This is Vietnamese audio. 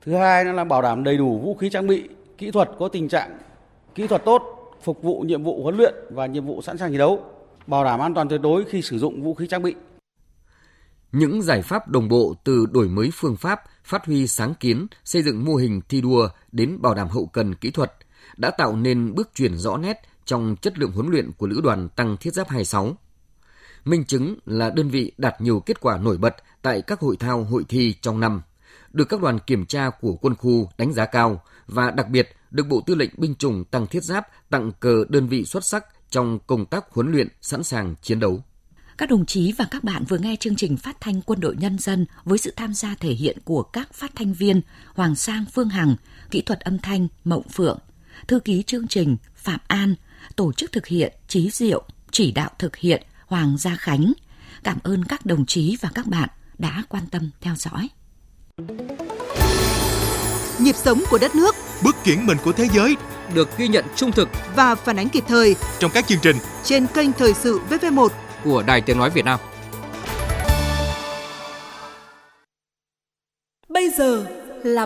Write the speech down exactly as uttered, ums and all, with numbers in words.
Thứ hai là bảo đảm đầy đủ vũ khí trang bị, kỹ thuật có tình trạng kỹ thuật tốt, phục vụ nhiệm vụ huấn luyện và nhiệm vụ sẵn sàng chiến đấu, bảo đảm an toàn tuyệt đối khi sử dụng vũ khí trang bị. Những giải pháp đồng bộ từ đổi mới phương pháp, phát huy sáng kiến, xây dựng mô hình thi đua đến bảo đảm hậu cần kỹ thuật đã tạo nên bước chuyển rõ nét trong chất lượng huấn luyện của Lữ đoàn Tăng Thiết Giáp hai mươi sáu. Minh chứng là đơn vị đạt nhiều kết quả nổi bật tại các hội thao hội thi trong năm, được các đoàn kiểm tra của quân khu đánh giá cao và đặc biệt được Bộ Tư lệnh Binh chủng Tăng Thiết Giáp tặng cờ đơn vị xuất sắc trong công tác huấn luyện sẵn sàng chiến đấu. Các đồng chí và các bạn vừa nghe chương trình phát thanh Quân đội Nhân dân với sự tham gia thể hiện của các phát thanh viên Hoàng Sang, Phương Hằng, kỹ thuật âm thanh Mộng Phượng, thư ký chương trình Phạm An, tổ chức thực hiện Chí Diệu, chỉ đạo thực hiện Hoàng Gia Khánh. Cảm ơn các đồng chí và các bạn đã quan tâm theo dõi. Nhịp sống của đất nước, bước chuyển mình của thế giới được ghi nhận trung thực và phản ánh kịp thời trong các chương trình trên kênh Thời sự vê vê một của Đài Tiếng nói Việt Nam. Bây giờ là